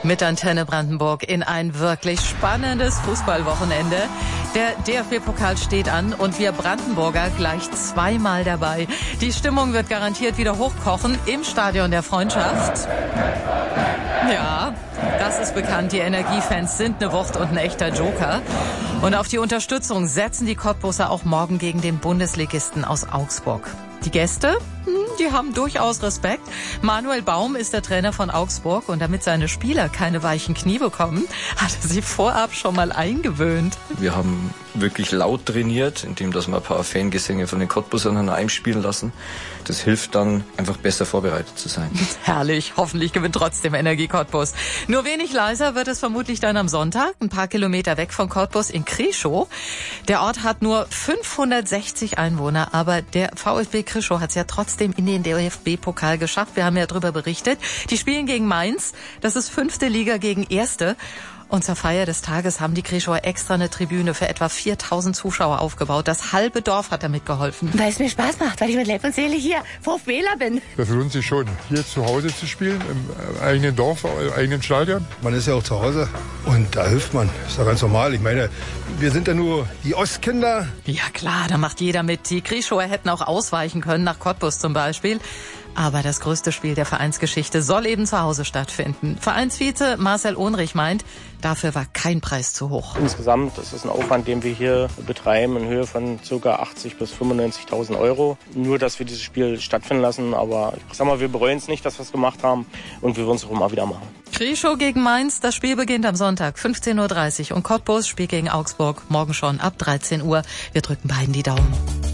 Mit Antenne Brandenburg in ein wirklich spannendes Fußballwochenende. Der DFB-Pokal steht an und wir Brandenburger gleich zweimal dabei. Die Stimmung wird garantiert wieder hochkochen im Stadion der Freundschaft. Ja, das ist bekannt. Die Energiefans sind eine Wucht und ein echter Joker. Und auf die Unterstützung setzen die Cottbusser auch morgen gegen den Bundesligisten aus Augsburg. Die Gäste, die haben durchaus Respekt. Manuel Baum ist der Trainer von Augsburg und damit seine Spieler keine weichen Knie bekommen, hat er sie vorab schon mal eingewöhnt. Wir haben wirklich laut trainiert, indem dass wir ein paar Fangesänge von den Cottbussern einspielen lassen. Das hilft dann, einfach besser vorbereitet zu sein. Herrlich, hoffentlich gewinnt trotzdem Energie Cottbus. Nur wenig leiser wird es vermutlich dann am Sonntag, ein paar Kilometer weg von Cottbus in Kreschow. Der Ort hat nur 560 Einwohner, aber der VfB Kreschow hat es ja trotzdem in den DFB-Pokal geschafft. Wir haben ja darüber berichtet. Die spielen gegen Mainz. Das ist 5. Liga gegen 1. Und zur Feier des Tages haben die Kreschower extra eine Tribüne für etwa 4000 Zuschauer aufgebaut. Das halbe Dorf hat damit geholfen. Weil es mir Spaß macht, weil ich mit Leib und Seele hier VfBler bin. Das lohnt sich schon, hier zu Hause zu spielen, im eigenen Dorf, im eigenen Stadion. Man ist ja auch zu Hause und da hilft man. Ist ja ganz normal. Ich meine, wir sind ja nur die Ostkinder. Ja klar, da macht jeder mit. Die Kreschower hätten auch ausweichen können, nach Cottbus zum Beispiel. Aber das größte Spiel der Vereinsgeschichte soll eben zu Hause stattfinden. Vereinsvize Marcel Ohnrich meint, dafür war kein Preis zu hoch. Insgesamt ist es ein Aufwand, den wir hier betreiben, in Höhe von ca. 80.000 bis 95.000 Euro. Nur, dass wir dieses Spiel stattfinden lassen. Aber ich sag mal, wir bereuen es nicht, dass wir es gemacht haben. Und wir würden es auch immer wieder machen. Kreschow gegen Mainz, das Spiel beginnt am Sonntag 15.30 Uhr. Und Cottbus spielt gegen Augsburg morgen schon ab 13 Uhr. Wir drücken beiden die Daumen.